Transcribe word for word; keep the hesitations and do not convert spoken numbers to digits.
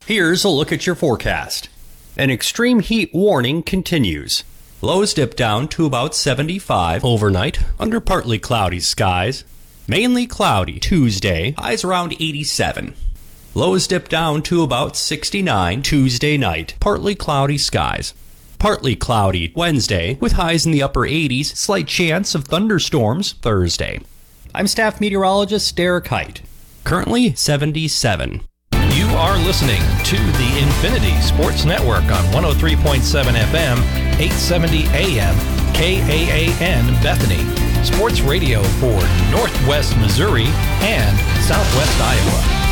Here's a look at your forecast. An extreme heat warning continues. Lows dip down to about seventy-five overnight under partly cloudy skies. Mainly cloudy Tuesday, highs around eighty-seven. Lows dip down to about sixty-nine Tuesday night, partly cloudy skies. Partly cloudy Wednesday, with highs in the upper eighties, slight chance of thunderstorms Thursday. I'm staff meteorologist Derek Height. Currently seventy-seven. You are listening to the Infinity Sports Network on one oh three point seven F M, eight seventy A M, K A A N Bethany. Sports radio for Northwest Missouri and Southwest Iowa.